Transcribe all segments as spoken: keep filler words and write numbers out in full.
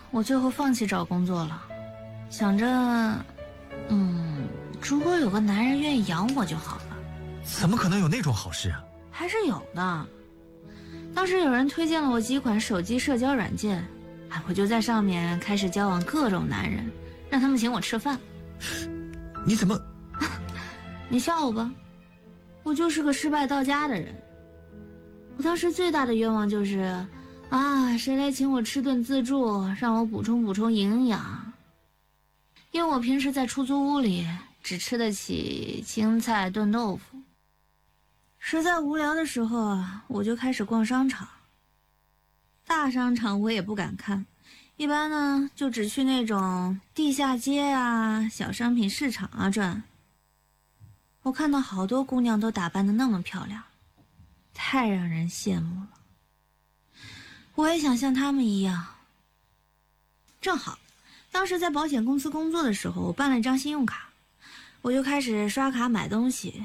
我最后放弃找工作了，想着，嗯，如果有个男人愿意养我就好了。 怎么可能有那种好事啊？ 还是有的。当时有人推荐了我几款手机社交软件，哎，我就在上面开始交往各种男人，让他们请我吃饭。 你怎么？ 你笑我吧，我就是个失败到家的人。我当时最大的愿望就是，啊，谁来请我吃顿自助，让我补充补充营养。因为我平时在出租屋里只吃得起青菜炖豆腐，实在无聊的时候啊，我就开始逛商场。大商场我也不敢看，一般呢就只去那种地下街啊、小商品市场啊转。我看到好多姑娘都打扮得那么漂亮，太让人羡慕了。我也想像她们一样。正好当时在保险公司工作的时候，我办了一张信用卡，我就开始刷卡买东西。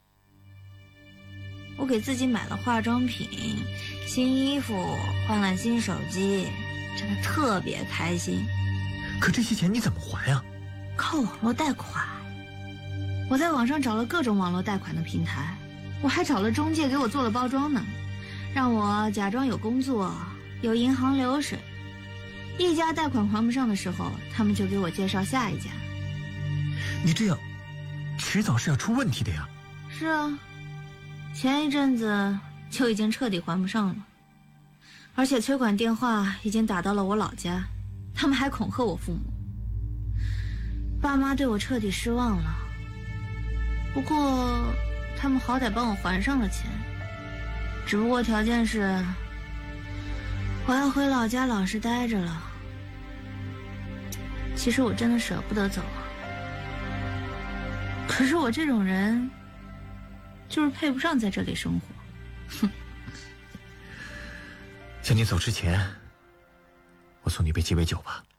我给自己买了化妆品、新衣服，换了新手机，真的特别开心。 可这些钱你怎么还啊？ 靠网络贷款。我在网上找了各种网络贷款的平台，我还找了中介给我做了包装呢，让我假装有工作，有银行流水。一家贷款还不上的时候，他们就给我介绍下一家。 你这样迟早是要出问题的呀。 是啊，前一阵子就已经彻底还不上了，而且催款电话已经打到了我老家，他们还恐吓我父母。爸妈对我彻底失望了，不过他们好歹帮我还上了钱，只不过条件是我要回老家老实待着了。其实我真的舍不得走啊，可是我这种人就是配不上在这里生活。哼。 在你走之前，我送你杯鸡尾酒吧。